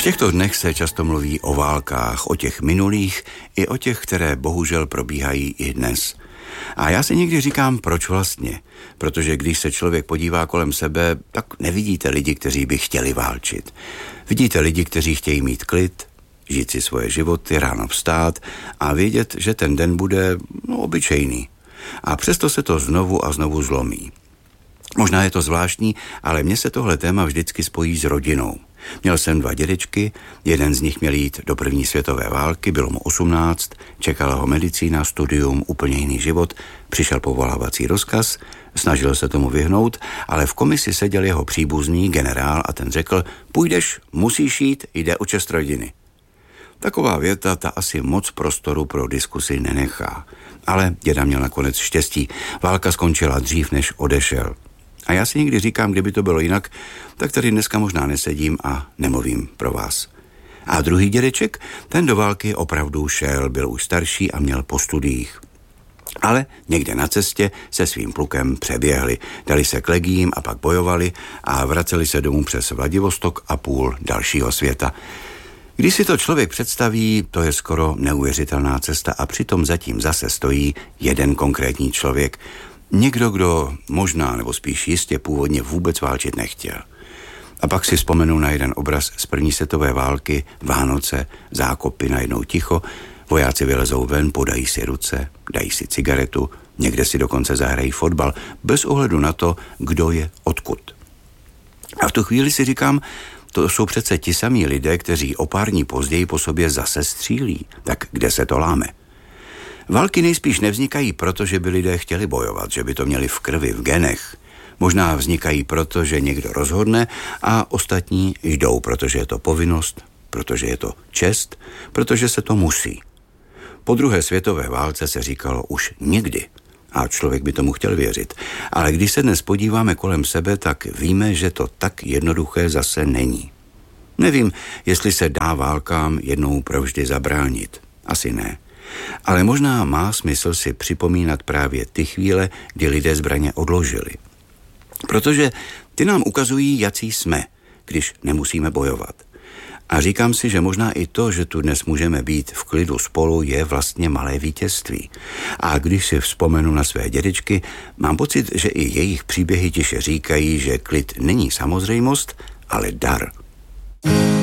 těchto dnech se často mluví o válkách, o těch minulých i o těch, které bohužel probíhají i dnes. A já si někdy říkám, proč vlastně? Protože když se člověk podívá kolem sebe, tak nevidíte lidi, kteří by chtěli válčit. Vidíte lidi, kteří chtějí mít klid, žít si svoje životy, ráno vstát a vědět, že ten den bude obyčejný. A přesto se to znovu a znovu zlomí. Možná je to zvláštní, ale mně se tohle téma vždycky spojí s rodinou. Měl jsem 2 dědečky, jeden z nich měl jít do první světové války, bylo mu 18, čekala ho medicína, studium, úplně jiný život, přišel povolávací rozkaz, snažil se tomu vyhnout, ale v komisi seděl jeho příbuzný, generál, a ten řekl, půjdeš, musíš jít, jde o čest rodiny. Taková věta ta asi moc prostoru pro diskusi nenechá. Ale děda měl nakonec štěstí, válka skončila dřív, než odešel. A já si někdy říkám, kdyby to bylo jinak, tak tady dneska možná nesedím a nemluvím pro vás. A druhý dědeček, ten do války opravdu šel, byl už starší a měl po studiích. Ale někde na cestě se svým plukem přeběhli, dali se k legiím a pak bojovali a vraceli se domů přes Vladivostok a půl dalšího světa. Když si to člověk představí, to je skoro neuvěřitelná cesta a přitom zatím zase stojí jeden konkrétní člověk. Někdo, kdo možná nebo spíš jistě původně vůbec válčit nechtěl. A pak si vzpomenu na jeden obraz z první světové války, Vánoce, zákopy, najednou ticho, vojáci vylezou ven, podají si ruce, dají si cigaretu, někde si dokonce zahrají fotbal, bez ohledu na to, kdo je odkud. A v tu chvíli si říkám, to jsou přece ti samí lidé, kteří o pár dní později po sobě zase střílí. Tak kde se to láme? Války nejspíš nevznikají proto, že by lidé chtěli bojovat, že by to měli v krvi, v genech. Možná vznikají proto, že někdo rozhodne a ostatní jdou, protože je to povinnost, protože je to čest, protože se to musí. Po druhé světové válce se říkalo už nikdy. A člověk by tomu chtěl věřit. Ale když se dnes podíváme kolem sebe, tak víme, že to tak jednoduché zase není. Nevím, jestli se dá válkám jednou provždy zabránit. Asi ne. Ale možná má smysl si připomínat právě ty chvíle, kdy lidé zbraně odložili. Protože ty nám ukazují, jací jsme, když nemusíme bojovat. A říkám si, že možná i to, že tu dnes můžeme být v klidu spolu, je vlastně malé vítězství. A když si vzpomenu na své dědečky, mám pocit, že i jejich příběhy tiše říkají, že klid není samozřejmost, ale dar.